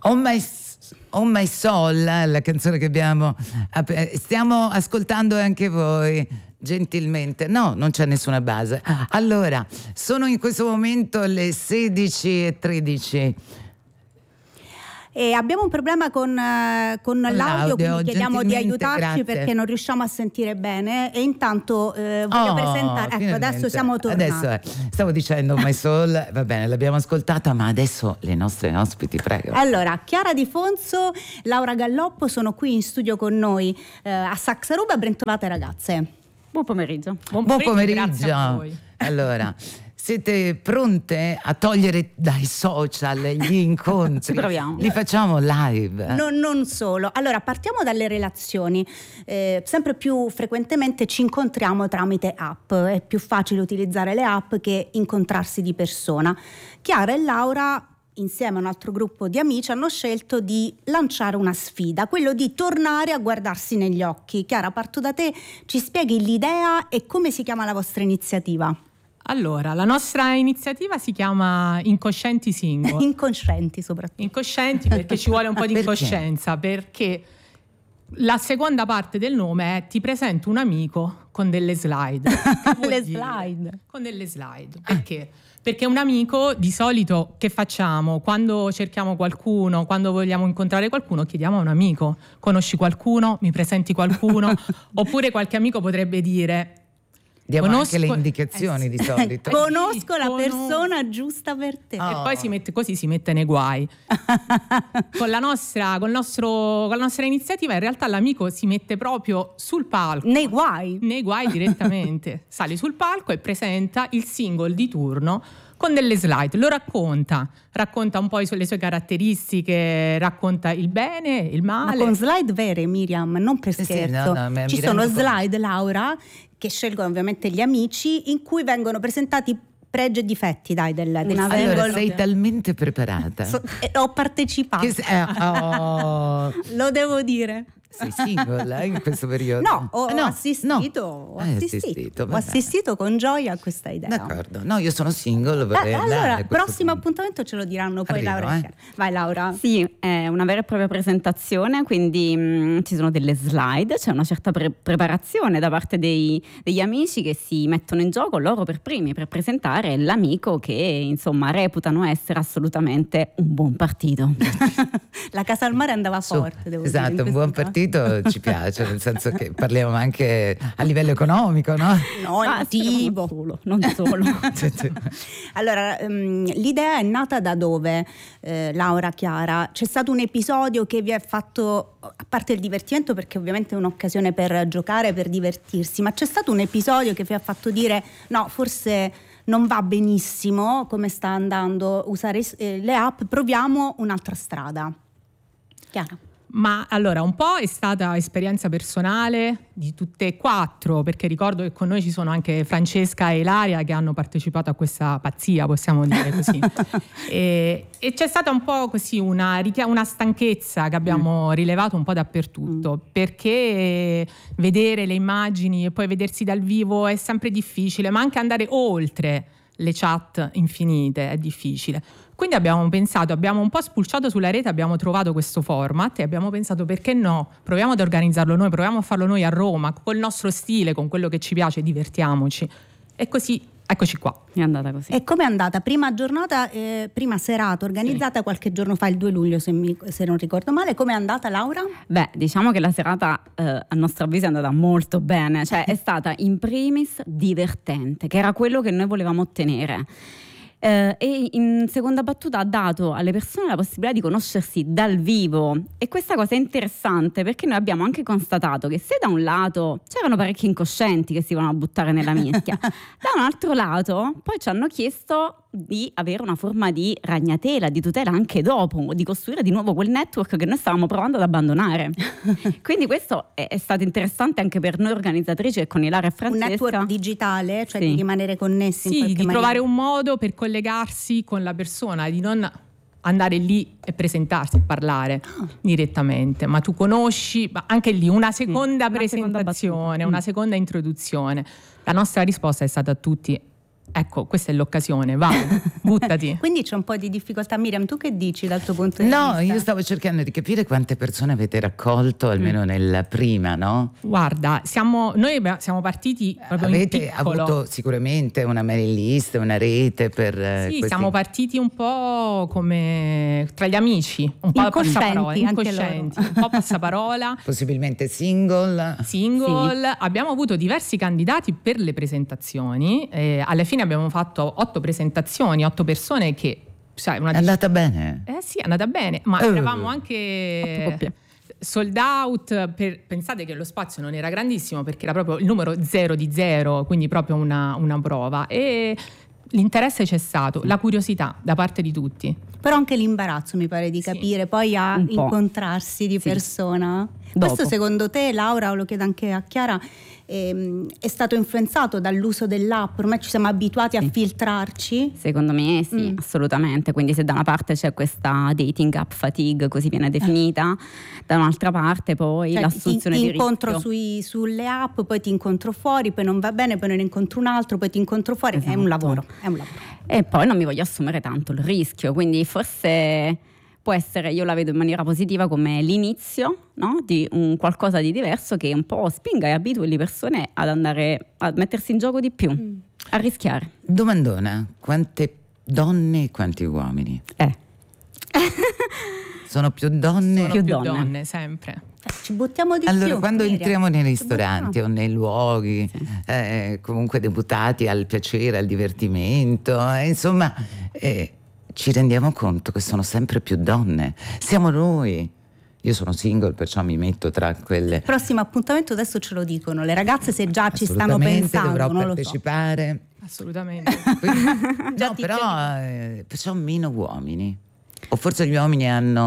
On My Soul, la canzone che stiamo ascoltando anche voi, gentilmente. No, non c'è nessuna base. Allora, sono in questo momento le 16:13. E abbiamo un problema con l'audio, quindi chiediamo di aiutarci, grazie. perché non riusciamo a sentire bene. E intanto voglio presentare. Ecco, adesso siamo tornati. Adesso stavo dicendo My Soul, va bene, l'abbiamo ascoltata, ma adesso le nostre ospiti, prego. Allora, Chiara Di Fonso, Laura Galloppo sono qui in studio con noi a Saxaruba. Bentrovate ragazze. Buon pomeriggio. Buon pomeriggio. Grazie a voi. Allora, siete pronte a togliere dai social gli incontri? Ci proviamo. Li facciamo live. Non solo. Allora, partiamo dalle relazioni. Sempre più frequentemente ci incontriamo tramite app. È più facile utilizzare le app che incontrarsi di persona. Chiara e Laura, insieme a un altro gruppo di amici, hanno scelto di lanciare una sfida, quello di tornare a guardarsi negli occhi. Chiara, parto da te, ci spieghi l'idea e come si chiama la vostra iniziativa? Allora, la nostra iniziativa si chiama Incoscienti Single. Incoscienti soprattutto. Incoscienti perché ci vuole un po' di Perché? incoscienza, perché la seconda parte del nome è: ti presento un amico con delle slide. Che vuol Le dire? slide. Con delle slide. Perché? Perché un amico, di solito, che facciamo? Quando cerchiamo qualcuno, quando vogliamo incontrare qualcuno, chiediamo a un amico: conosci qualcuno? Mi presenti qualcuno? Oppure qualche amico potrebbe dire: Diamo conosco- anche le indicazioni di solito. Conosco la Conosco- persona giusta per te. Oh. E poi si mette nei guai. Con la nostra iniziativa in realtà l'amico si mette proprio sul palco. Nei guai. Nei guai direttamente. Sale sul palco e presenta il single di turno con delle slide. Lo racconta un po' le sue caratteristiche, racconta il bene, il male. Ma con slide vere, Miriam, non per Sì, scherzo. mi Ci rendo sono conto. slide, Laura, che scelgono ovviamente gli amici, in cui vengono presentati pregi e difetti del Una single. Allora, sei talmente preparata. Ho partecipato, lo devo dire. Sei single in questo periodo? No, ho Ah, assistito, no. ho Hai assistito, ho vabbè. assistito con gioia a questa idea. D'accordo, no, io sono single, vorrei andare Allora, a questo prossimo punto. appuntamento ce lo diranno poi Arrivo, Laura. e Chiara. Vai Laura. Sì, è una vera e propria presentazione, quindi ci sono delle slide, c'è una certa preparazione da parte degli amici che si mettono in gioco loro per primi per presentare l'amico che insomma reputano essere assolutamente un buon partito. La casa al mare andava forte, devo dire. Esatto, in un buon questo partito ci piace, nel senso che parliamo anche a livello economico, no? caso. No, emotivo. Non solo. Allora, l'idea è nata da dove, Laura, Chiara? C'è stato un episodio che vi ha fatto, a parte il divertimento, perché ovviamente è un'occasione per giocare, per divertirsi, ma c'è stato un episodio che vi ha fatto dire no, forse non va benissimo come sta andando usare le app, proviamo un'altra strada. Chiara? Ma allora, un po' è stata esperienza personale di tutte e quattro, perché ricordo che con noi ci sono anche Francesca e Ilaria che hanno partecipato a questa pazzia, possiamo dire così. e c'è stata un po' così una stanchezza che abbiamo rilevato un po' dappertutto, perché vedere le immagini e poi vedersi dal vivo è sempre difficile, ma anche andare oltre le chat infinite è difficile. Quindi abbiamo un po' spulciato sulla rete, abbiamo trovato questo format e abbiamo pensato: perché no? Proviamo ad organizzarlo noi, proviamo a farlo noi a Roma, col nostro stile, con quello che ci piace, divertiamoci. E così, eccoci qua. È andata così. E com'è andata? Prima giornata, prima serata organizzata qualche giorno fa, il 2 luglio se non ricordo male. Com'è andata, Laura? Beh, diciamo che la serata a nostro avviso è andata molto bene, cioè è stata in primis divertente, che era quello che noi volevamo ottenere. E in seconda battuta ha dato alle persone la possibilità di conoscersi dal vivo, e questa cosa è interessante perché noi abbiamo anche constatato che se da un lato c'erano parecchi incoscienti che si volevano buttare nella mischia, da un altro lato poi ci hanno chiesto di avere una forma di ragnatela, di tutela anche dopo, di costruire di nuovo quel network che noi stavamo provando ad abbandonare. Quindi questo è stato interessante anche per noi organizzatrici e con Ilaria e Francesca. Un network digitale, cioè Sì. di rimanere connessi in Sì, qualche di maniera. trovare un modo per collegarsi con la persona, di non andare lì e presentarsi e parlare direttamente, ma tu conosci, ma anche lì una seconda una seconda presentazione, battuta. una seconda introduzione. La nostra risposta è stata a tutti: ecco, questa è l'occasione, vai, buttati. Quindi c'è un po' di difficoltà. Miriam, tu che dici dal tuo punto di vista? No, io stavo cercando di capire quante persone avete raccolto, almeno nella prima, no? Guarda, siamo partiti proprio Avete in piccolo. avuto sicuramente una mailing list, una rete per Sì, questi... siamo partiti un po' come tra gli amici, un po' Incoscienti, passaparola, anche incoscienti, un po' passaparola. Possibilmente single. Abbiamo avuto diversi candidati per le presentazioni, alla fine abbiamo fatto 8 presentazioni, 8 persone che sai, È andata bene? sì, è andata bene, ma eravamo anche sold out. Pensate che lo spazio non era grandissimo perché era proprio il numero 0 di 0, quindi proprio una prova, e l'interesse c'è stato, la curiosità da parte di tutti. Però anche l'imbarazzo, mi pare di capire, poi a incontrarsi di persona. Dopo. Questo secondo te, Laura, lo chiedo anche a Chiara, è stato influenzato dall'uso dell'app? Ormai ci siamo abituati a filtrarci? Secondo me sì, assolutamente. Quindi se da una parte c'è questa dating app fatigue, così viene definita, da un'altra parte poi l'assunzione di ti rischio. incontro sulle app, poi ti incontro fuori, poi non va bene, poi ne incontro un altro, poi ti incontro fuori. È un lavoro. E poi non mi voglio assumere tanto il rischio, quindi forse può essere, io la vedo in maniera positiva come l'inizio, no? Di un qualcosa di diverso che un po' spinga e abitui le persone ad andare a mettersi in gioco di più, a rischiare. Domandona, quante donne e quanti uomini? Sono più donne? Sono più donne, sempre. Ci buttiamo di più. Allora, quando Miriam. entriamo nei ristoranti o nei luoghi, comunque deputati al piacere, al divertimento, insomma, ci rendiamo conto che sono sempre più donne. Siamo noi. Io sono single, perciò mi metto tra quelle. Il prossimo appuntamento adesso ce lo dicono. Le ragazze, se già ci stanno pensando, dovrò non partecipare. Assolutamente. No, però meno uomini. O forse gli uomini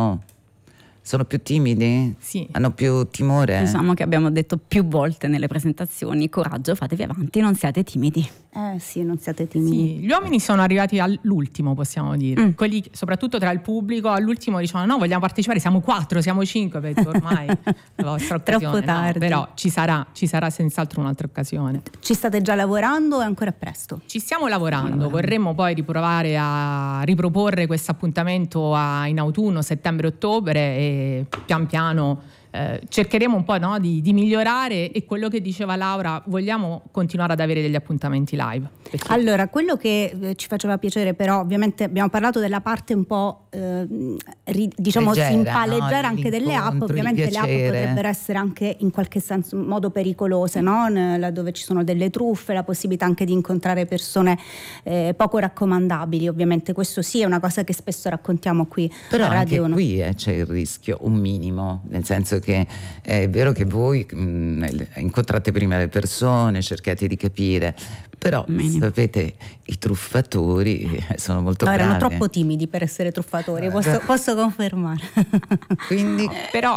sono più timidi? Sì. Hanno più timore? Diciamo che abbiamo detto più volte nelle presentazioni: coraggio, fatevi avanti, non siate timidi. Sì, non siate timidi. Sì, gli uomini sono arrivati all'ultimo, possiamo dire. Quelli, soprattutto tra il pubblico, all'ultimo dicevano: no, vogliamo partecipare, siamo 4, siamo 5, perché ormai la vostra occasione. Troppo tardi. No, però ci sarà senz'altro un'altra occasione. Ci state già lavorando o è ancora presto? Ci stiamo lavorando, vorremmo poi riprovare a riproporre questo appuntamento in autunno, settembre-ottobre, e pian piano cercheremo un po', no, di migliorare, e quello che diceva Laura, vogliamo continuare ad avere degli appuntamenti live. Allora, quello che ci faceva piacere, però ovviamente abbiamo parlato della parte un po' diciamo leggera, leggera no? anche delle app. L'incontro, il Ovviamente le app piacere. potrebbero essere anche in qualche senso modo pericolose, no? Laddove ci sono delle truffe, la possibilità anche di incontrare persone poco raccomandabili. Ovviamente questo sì è una cosa che spesso raccontiamo qui Però a Radio anche 1. qui c'è il rischio, un minimo, nel senso che è vero che voi incontrate prima le persone, cercate di capire, però sapete, i truffatori sono molto bravi. Erano troppo timidi per essere truffatori, posso confermare. Quindi Però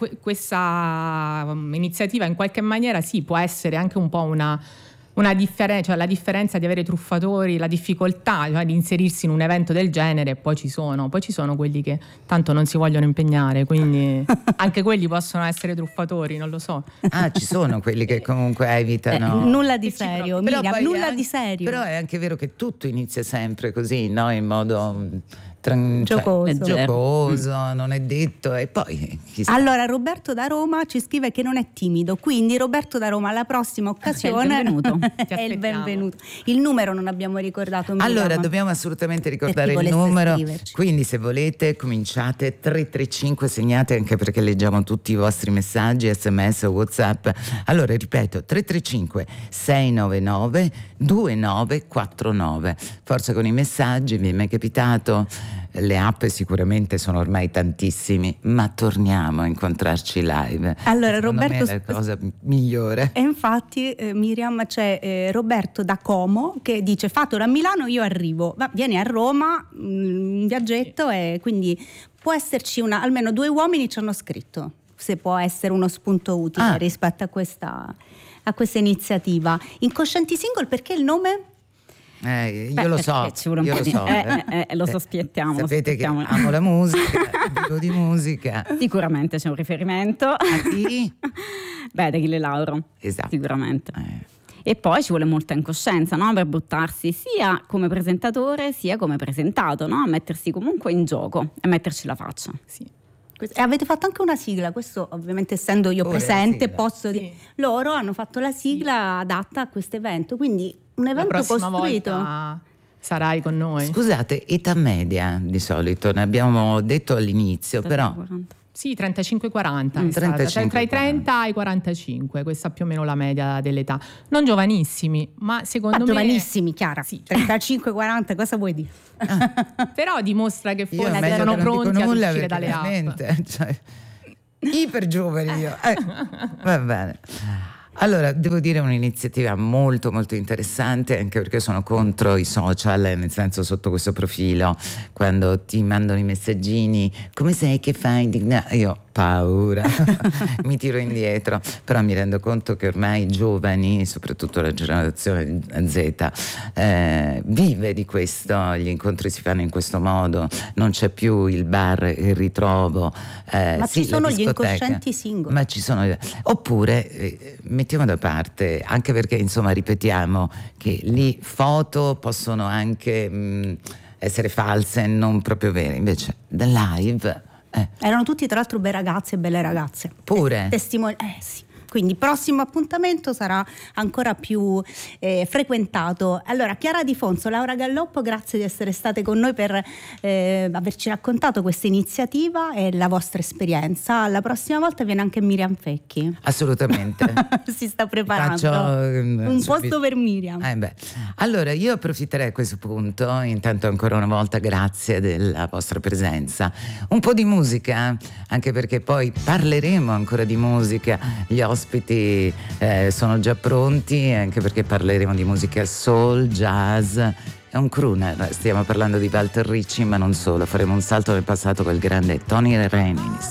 questa iniziativa in qualche maniera sì, può essere anche un po' una differenza, cioè la differenza di avere truffatori, la difficoltà, cioè, di inserirsi in un evento del genere. Poi ci sono quelli che tanto non si vogliono impegnare, quindi anche quelli possono essere truffatori, non lo so. ci sono quelli che comunque evitano. Nulla di serio, Però Miriam, poi nulla di serio. Però è anche vero che tutto inizia sempre così, no? In modo giocoso, non è detto, e poi chissà. Allora, Roberto da Roma ci scrive che non è timido, quindi Roberto da Roma, alla prossima occasione È il benvenuto. è il benvenuto. Il numero non abbiamo ricordato. Allora, dobbiamo assolutamente ricordare il numero, quindi se volete cominciate 335, segnate, anche perché leggiamo tutti i vostri messaggi, sms o WhatsApp. Allora, ripeto, 335 699 2949. Forza con i messaggi, vi è mai capitato? Le app sicuramente sono ormai tantissimi, ma torniamo a incontrarci live. Allora, Secondo Roberto, me è la cosa migliore. E infatti, Miriam, c'è Roberto da Como che dice: fatelo a Milano, io arrivo. Ma vieni a Roma, un viaggetto, e quindi può esserci almeno 2 uomini ci hanno scritto, se può essere uno spunto utile rispetto a questa iniziativa. Incoscienti Single, perché il nome? Io lo so, lo sospiettiamo. Sapete che amo la musica, vivo di musica. Sicuramente c'è un riferimento. A chi? Beh, da Achille Lauro. Esatto. Sicuramente. E poi ci vuole molta incoscienza, no? Per buttarsi sia come presentatore sia come presentato, no? A mettersi comunque in gioco e metterci la faccia. Sì. E avete fatto anche una sigla, questo ovviamente essendo io presente posso dire. Loro hanno fatto la sigla adatta a questo evento, quindi un evento la prossima costruito. Volta sarai con noi. Scusate, età media di solito, ne abbiamo detto all'inizio, però 40. Sì, 35-40, tra i 30 e i 45, questa è più o meno la media dell'età. Non giovanissimi, ma secondo me... giovanissimi, Chiara, sì. 35-40, cosa vuoi dire? Però dimostra che io forse meglio sono che non dico pronti ad nulla uscire perché dalle app. veramente, cioè, iper giovani io. Va bene. Allora, devo dire un'iniziativa molto molto interessante, anche perché sono contro i social, nel senso sotto questo profilo, quando ti mandano i messaggini, come sei, che fai? Io paura, mi tiro indietro, però mi rendo conto che ormai i giovani, soprattutto la generazione Z, vive di questo, gli incontri si fanno in questo modo, non c'è più il bar, il ritrovo, ma sì, ci sono la gli discoteca, incoscienti singoli. ma ci sono, oppure mettiamo da parte, anche perché insomma ripetiamo che lì foto possono anche essere false, non proprio vere, invece da live Erano tutti tra l'altro bei ragazzi e belle ragazze. pure Sì. Quindi il prossimo appuntamento sarà ancora più frequentato. Allora, Chiara Di Fonso, Laura Galloppo, grazie di essere state con noi per averci raccontato questa iniziativa e la vostra esperienza. La prossima volta viene anche Miriam Fecchi. assolutamente. Si sta preparando Faccio, un posto per Miriam. Allora io approfitterei a questo punto, intanto ancora una volta grazie della vostra presenza, un po' di musica, anche perché poi parleremo ancora di musica, gli ospiti sono già pronti, anche perché parleremo di musica soul, jazz, è un crooner, stiamo parlando di Walter Ricci ma non solo, faremo un salto nel passato col grande Tony Renis.